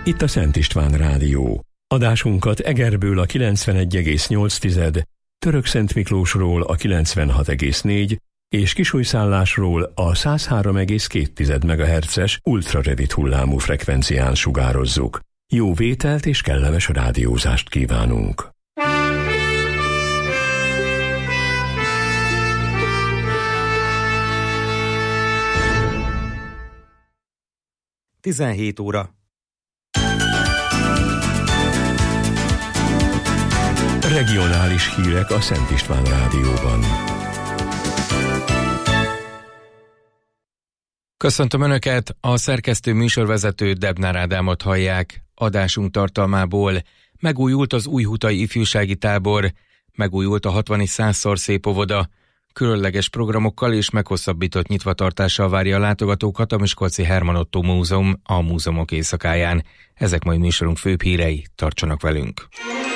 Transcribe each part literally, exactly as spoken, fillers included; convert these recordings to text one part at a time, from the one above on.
Itt a Szent István Rádió. Adásunkat Egerből a kilencvenegy egész nyolc, Törökszentmiklósról a kilencvenhat egész négy és Kisújszállásról a száz három egész két megahertzes ultrarövid hullámú frekvencián sugározzuk. Jó vételt és kellemes rádiózást kívánunk! tizenhét óra. Regionális hírek a Szent István Rádióban. Köszöntöm Önöket, a szerkesztő műsorvezető Debnár Ádámot hallják. Adásunk tartalmából: megújult az újhutai ifjúsági tábor, megújult a hatvan és százszor szép óvoda, különleges programokkal és meghosszabbított nyitvatartással várja a látogatókat a Miskolci Herman Ottó Múzeum a Múzeumok éjszakáján. Ezek majd műsorunk főbb hírei, tartsanak velünk!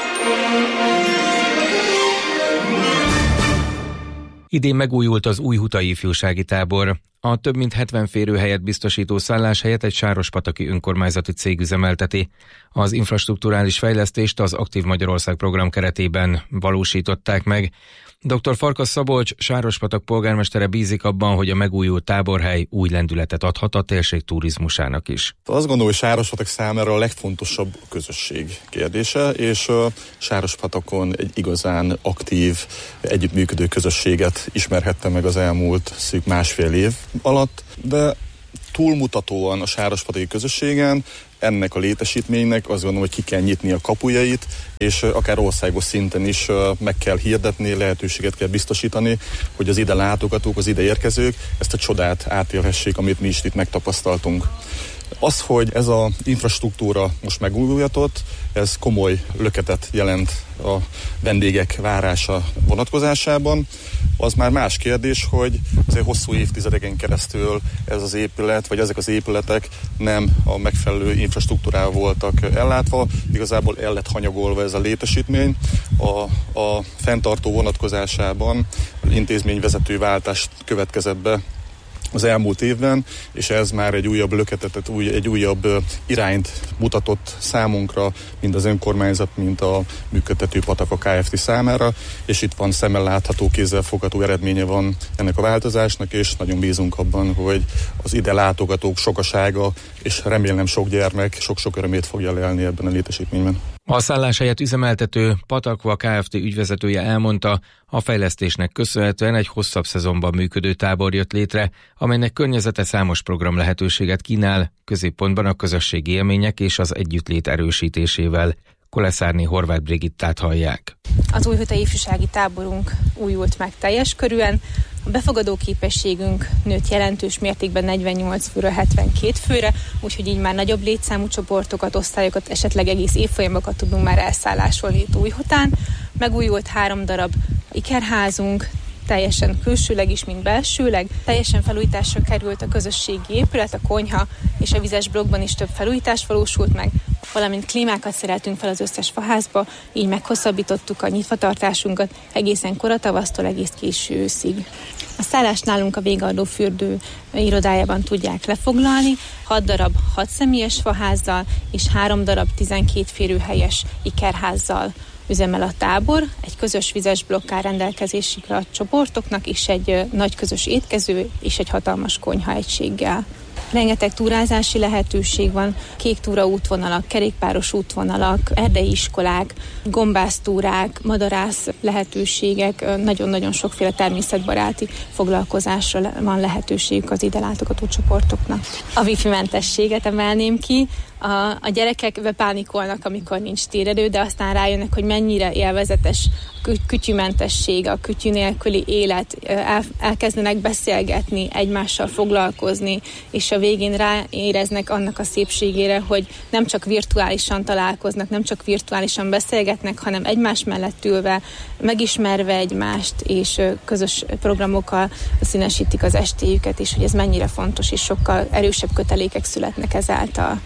Idén megújult az újhutai ifjúsági tábor. A több mint hetven férőhelyet biztosító szálláshelyet egy sárospataki önkormányzati cég üzemelteti. Az infrastrukturális fejlesztést az Aktív Magyarország program keretében valósították meg. dr. Farkas Szabolcs, Sárospatak polgármestere bízik abban, hogy a megújult táborhely új lendületet adhat a térség turizmusának is. Azt gondolom, hogy Sárospatak számára a legfontosabb a közösség kérdése, és Sárospatakon egy igazán aktív, együttműködő közösséget ismerhettem meg az elmúlt szűk másfél év alatt, de túlmutatóan a sárospataki közösségen ennek a létesítménynek azt gondolom, hogy ki kell nyitni a kapujait, és akár országos szinten is meg kell hirdetni, lehetőséget kell biztosítani, hogy az ide látogatók, az ide érkezők ezt a csodát átélhessék, amit mi is itt megtapasztaltunk. Az, hogy ez az infrastruktúra most megújulhatott, ez komoly löketet jelent a vendégek várása vonatkozásában. Az már más kérdés, hogy azért hosszú évtizedeken keresztül ez az épület, vagy ezek az épületek nem a megfelelő infrastruktúrával voltak ellátva, igazából el lett hanyagolva ez a létesítmény. A, a fenntartó vonatkozásában intézményvezetőváltás következett be az elmúlt évben, és ez már egy újabb löketet, egy újabb irányt mutatott számunkra, mind az önkormányzat, mind a működtető Pataka Kft. Számára, és itt van szemmel látható, kézzelfogható eredménye van ennek a változásnak, és nagyon bízunk abban, hogy az ide látogatók sokasága, és remélem sok gyermek sok-sok örömét fogja lelni ebben a létesítményben. A szálláshelyet üzemeltető Patakva Kft. Ügyvezetője elmondta, a fejlesztésnek köszönhetően egy hosszabb szezonban működő tábor jött létre, amelynek környezete számos program lehetőséget kínál, középpontban a közösségi élmények és az együttlét erősítésével. Koleszárné Horváth Brigittát hallják. Az újhutai ifjúsági táborunk újult meg teljes körűen. A befogadó képességünk nőtt jelentős mértékben negyvennyolc főről hetvenkét főre, úgyhogy így már nagyobb létszámú csoportokat, osztályokat, esetleg egész évfolyamokat tudunk már elszállásolni itt Újhután. Megújult három darab ikerházunk, teljesen külsőleg is, mint belsőleg. Teljesen felújításra került a közösségi épület, a konyha és a vizes blokkban is több felújítás valósult meg, valamint klímákat szereltünk fel az összes faházba, így meghosszabbítottuk a nyitvatartásunkat egészen koratavasztól egész késő őszig. A szállást nálunk a végadó fürdő irodájában tudják lefoglalni, hat darab hat személyes faházzal és három darab tizenkét férőhelyes ikerházzal üzemel a tábor, egy közös vizes blokk áll rendelkezésükre a csoportoknak, és egy nagy közös étkező és egy hatalmas konyha egységgel. Rengeteg túrázási lehetőség van, kék túra útvonalak, kerékpáros útvonalak, erdei iskolák, gombásztúrák, madarász lehetőségek, nagyon-nagyon sokféle természetbaráti foglalkozásra van lehetőségük az ide látogató csoportoknak. A wifi mentességet emelném ki. A, a gyerekek bepánikolnak, amikor nincs térerő, de aztán rájönnek, hogy mennyire élvezetes a kütyümentesség, a kütyű nélküli élet, el, elkezdenek beszélgetni, egymással foglalkozni, és a végén ráéreznek annak a szépségére, hogy nem csak virtuálisan találkoznak, nem csak virtuálisan beszélgetnek, hanem egymás mellett ülve, megismerve egymást, és közös programokkal színesítik az estéjüket, és hogy ez mennyire fontos, és sokkal erősebb kötelékek születnek ezáltal.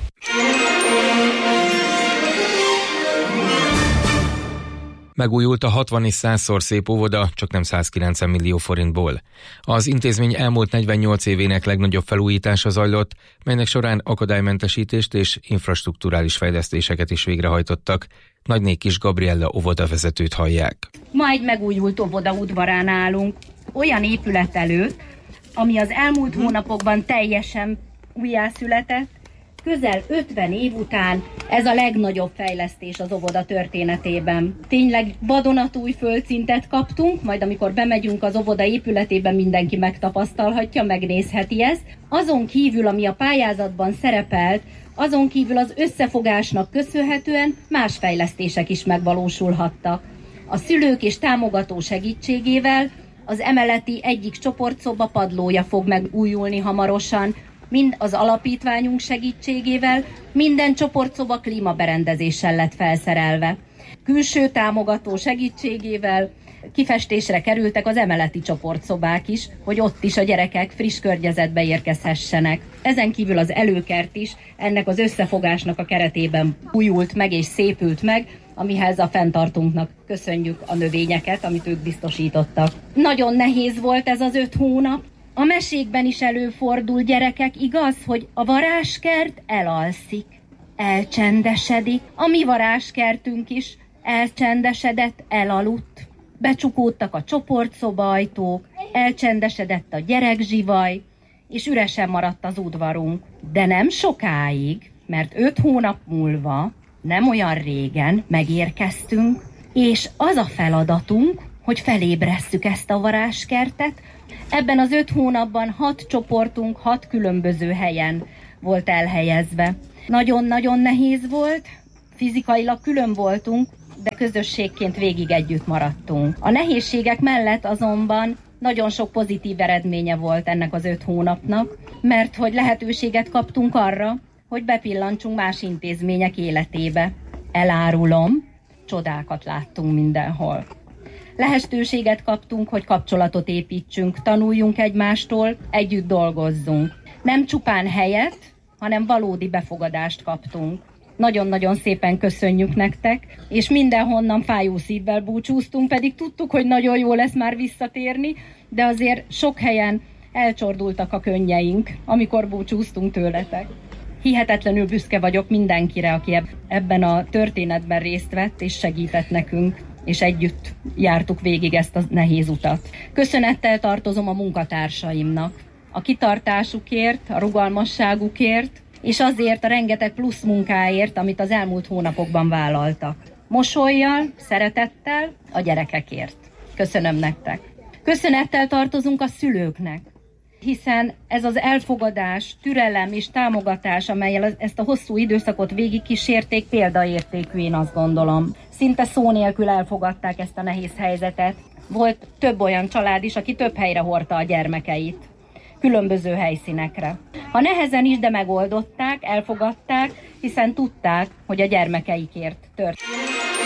Megújult a hatvan és százszor szép óvoda, csak nem százkilencven millió forintból. Az intézmény elmúlt negyvennyolc évének legnagyobb felújítása zajlott, melynek során akadálymentesítést és infrastrukturális fejlesztéseket is végrehajtottak. Nagyné Kis Gabriella óvodavezetőt hallják. Ma egy megújult óvoda udvarán állunk, olyan épület előtt, ami az elmúlt hónapokban teljesen újjászületett. Közel ötven év után ez a legnagyobb fejlesztés az óvoda történetében. Tényleg vadonatúj földszintet kaptunk, majd amikor bemegyünk az óvoda épületében, mindenki megtapasztalhatja, megnézheti ezt. Azon kívül, ami a pályázatban szerepelt, azon kívül az összefogásnak köszönhetően más fejlesztések is megvalósulhattak. A szülők és támogató segítségével az emeleti egyik csoportszoba padlója fog megújulni hamarosan, mind az alapítványunk segítségével, minden csoportszoba klímaberendezéssel lett felszerelve. Külső támogató segítségével kifestésre kerültek az emeleti csoportszobák is, hogy ott is a gyerekek friss környezetbe érkezhessenek. Ezen kívül az előkert is ennek az összefogásnak a keretében újult meg és szépült meg, amihez a fenntartónknak köszönjük a növényeket, amit ők biztosítottak. Nagyon nehéz volt ez az öt hónap. A mesékben is előfordul, gyerekek, igaz, hogy a varázskert elalszik, elcsendesedik. A mi varázskertünk is elcsendesedett, elaludt. Becsukódtak a csoportszoba ajtók, elcsendesedett a gyerekzsivaj, és üresen maradt az udvarunk. De nem sokáig, mert öt hónap múlva, nem olyan régen megérkeztünk, és az a feladatunk, hogy felébresszük ezt a varázskertet. Ebben az öt hónapban hat csoportunk hat különböző helyen volt elhelyezve. Nagyon-nagyon nehéz volt, fizikailag külön voltunk, de közösségként végig együtt maradtunk. A nehézségek mellett azonban nagyon sok pozitív eredménye volt ennek az öt hónapnak, mert hogy lehetőséget kaptunk arra, hogy bepillantsunk más intézmények életébe. Elárulom, csodákat láttunk mindenhol. Lehetőséget kaptunk, hogy kapcsolatot építsünk, tanuljunk egymástól, együtt dolgozzunk. Nem csupán helyet, hanem valódi befogadást kaptunk. Nagyon-nagyon szépen köszönjük nektek, és mindenhonnan fájó szívvel búcsúztunk, pedig tudtuk, hogy nagyon jó lesz már visszatérni, de azért sok helyen elcsordultak a könnyeink, amikor búcsúztunk tőletek. Hihetetlenül büszke vagyok mindenkire, aki ebben a történetben részt vett és segített nekünk, és együtt jártuk végig ezt a nehéz utat. Köszönettel tartozom a munkatársaimnak, a kitartásukért, a rugalmasságukért, és azért a rengeteg plusz munkáért, amit az elmúlt hónapokban vállaltak. Mosollyal, szeretettel a gyerekekért. Köszönöm nektek. Köszönettel tartozunk a szülőknek, hiszen ez az elfogadás, türelem és támogatás, amellyel ezt a hosszú időszakot végigkísérték, példaértékű, én azt gondolom. Szinte szó nélkül elfogadták ezt a nehéz helyzetet. Volt több olyan család is, aki több helyre hordta a gyermekeit, különböző helyszínekre. Ha nehezen is, de megoldották, elfogadták, hiszen tudták, hogy a gyermekeikért történt.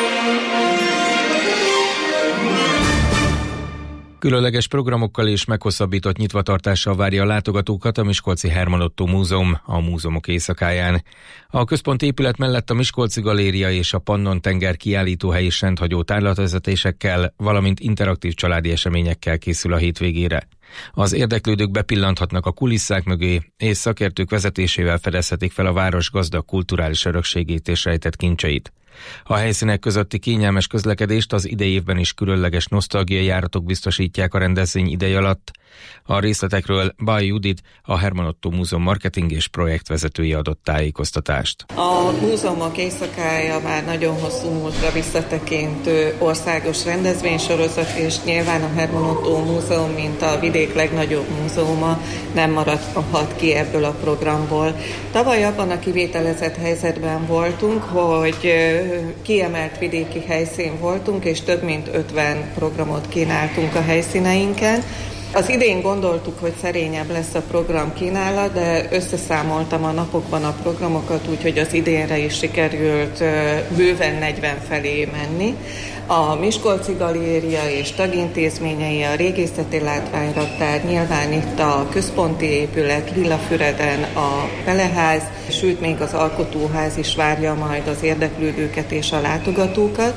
Különleges programokkal és meghosszabbított nyitvatartással várja a látogatókat a Miskolci Herman Ottó Múzeum a múzeumok éjszakáján. A központi épület mellett a Miskolci Galéria és a Pannon-tenger kiállítóhely is rendhagyó tárlatvezetésekkel, valamint interaktív családi eseményekkel készül a hétvégére. Az érdeklődők bepillanthatnak a kulisszák mögé, és szakértők vezetésével fedezhetik fel a város gazdag kulturális örökségét és rejtett kincseit. A helyszínek közötti kényelmes közlekedést az idei évben is különleges nosztalgiai járatok biztosítják a rendezvény ideje alatt. A részletekről Baj Judit, a Herman Ottó Múzeum marketing és projektvezetője adott tájékoztatást. A múzeumok éjszakája már nagyon hosszú múltra visszatekintő országos rendezvénysorozat, és nyilván a Herman Ottó Múzeum, mint a vidék legnagyobb múzeuma, nem maradhat ki ebből a programból. Tavaly abban a kivételezett helyzetben voltunk, hogy kiemelt vidéki helyszín voltunk, és több mint ötven programot kínáltunk a helyszíneinken. Az idén gondoltuk, hogy szerényebb lesz a program kínálat, de összeszámoltam a napokban a programokat, úgyhogy az idénre is sikerült bőven negyven felé menni. A Miskolci Galéria és tagintézményei, a régészeti látványraktár, nyilván itt a központi épület, Villafüreden a Peleház, sőt még az Alkotóház is várja majd az érdeklődőket és a látogatókat.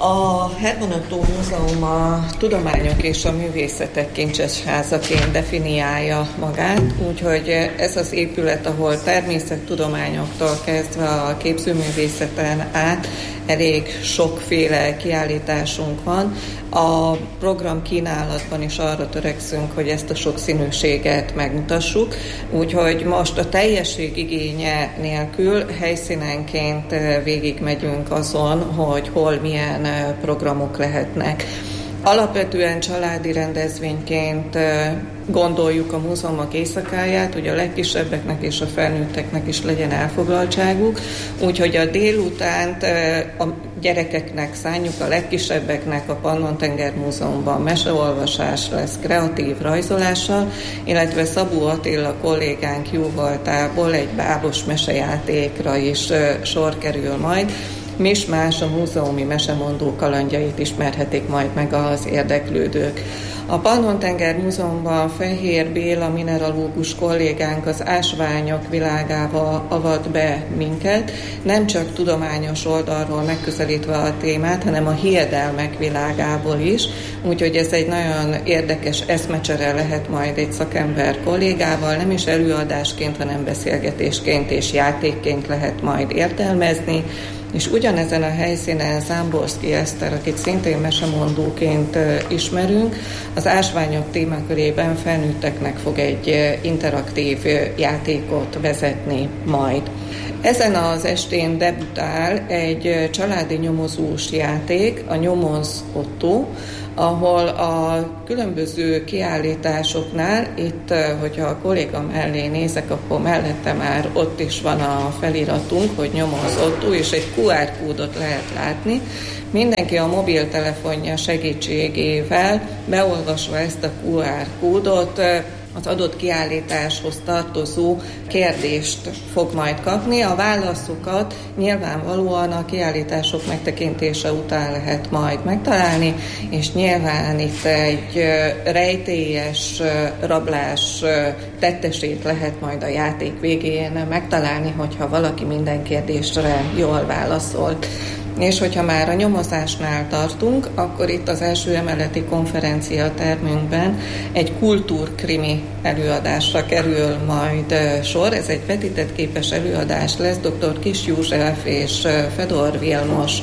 A Herman Ottó Múzeum a tudományok és a művészetek kincsesházaként definiálja magát, úgyhogy ez az épület, ahol természettudományoktól kezdve a képzőművészeten át elég sokféle kiállításunk van. A program kínálatban is arra törekszünk, hogy ezt a sokszínűséget megmutassuk, úgyhogy most a teljesség igénye nélkül helyszínenként végigmegyünk azon, hogy hol milyen programok lehetnek. Alapvetően családi rendezvényként gondoljuk a múzeumok éjszakáját, hogy a legkisebbeknek és a felnőtteknek is legyen elfoglaltságuk, úgyhogy a délutánt a gyerekeknek szánjuk, a legkisebbeknek a Pannon-tenger Múzeumban meseolvasás lesz kreatív rajzolással, illetve Szabó Attila kollégánk jóvoltából egy bábos mesejátékra is sor kerül majd. Mismás a múzeumi mesemondó kalandjait ismerhetik majd meg az érdeklődők. A Pannon-tenger Múzeumban Fehér Béla mineralógus kollégánk az ásványok világába avat be minket, nem csak tudományos oldalról megközelítve a témát, hanem a hiedelmek világából is, úgyhogy ez egy nagyon érdekes eszmecsere lehet majd egy szakember kollégával, nem is előadásként, hanem beszélgetésként és játékként lehet majd értelmezni. És ugyanezen a helyszínen Zámborszky Eszter, akit szintén mesemondóként ismerünk, az ásványok témakörében felnőtteknek fog egy interaktív játékot vezetni majd. Ezen az estén debütál egy családi nyomozós játék, a Nyomoz Ottó, ahol a különböző kiállításoknál, itt, hogyha a kolléga mellé nézek, akkor mellette már ott is van a feliratunk, hogy Nyomoz Ottó, és egy kú er kódot lehet látni. Mindenki a mobiltelefonja segítségével beolvasva ezt a kú er kódot az adott kiállításhoz tartozó kérdést fog majd kapni. A válaszokat nyilvánvalóan a kiállítások megtekintése után lehet majd megtalálni, és nyilván itt egy rejtélyes rablás tettesét lehet majd a játék végén megtalálni, hogyha valaki minden kérdésre jól válaszolt. És hogyha már a nyomozásnál tartunk, akkor itt az első emeleti konferenciatermünkben egy kultúrkrimi előadásra kerül majd sor. Ez egy vetített képes előadás lesz dr. Kiss József és Fedor Vilmos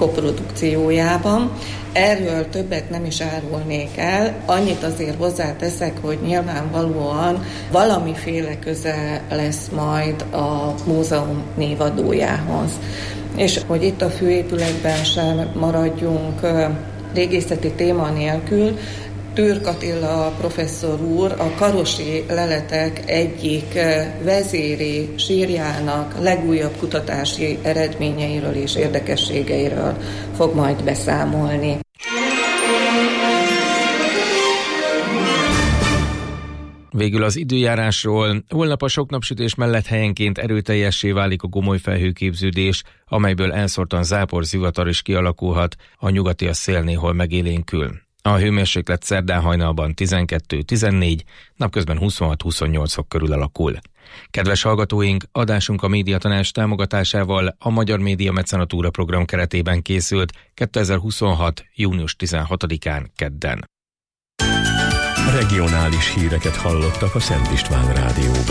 koprodukciójában. Erről többet nem is árulnék el, annyit azért hozzáteszek, hogy nyilvánvalóan valamiféle köze lesz majd a múzeum névadójához. És hogy itt a főépületben sem maradjunk régészeti téma nélkül, Türk Attila professzor úr a karosi leletek egyik vezéri sírjának legújabb kutatási eredményeiről és érdekességeiről fog majd beszámolni. Végül az időjárásról. Holnap a sok napsütés mellett helyenként erőteljessé válik a gomoly felhőképződés, amelyből elszórtan zápor, zivatar is kialakulhat, a nyugati a szél néhol megélénkül. A hőmérséklet szerdán hajnalban tizenkettő-tizennégy, napközben huszonhat-huszonnyolc fok körül alakul. Kedves hallgatóink, adásunk a Médiatanács támogatásával a Magyar Média Mecenatúra program keretében készült kétezer-huszonhat. június tizenhatodikán kedden. Regionális híreket hallottak a Szent István Rádióban.